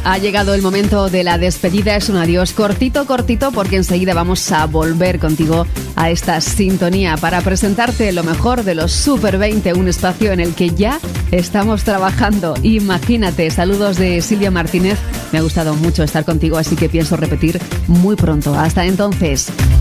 Ha llegado el momento de la despedida. Es un adiós cortito, porque enseguida vamos a volver contigo a esta sintonía para presentarte lo mejor de los Super 20, un espacio en el que ya estamos trabajando. Imagínate, saludos de Silvia Martínez. Me ha gustado mucho estar contigo, así que pienso repetir muy pronto. Hasta entonces.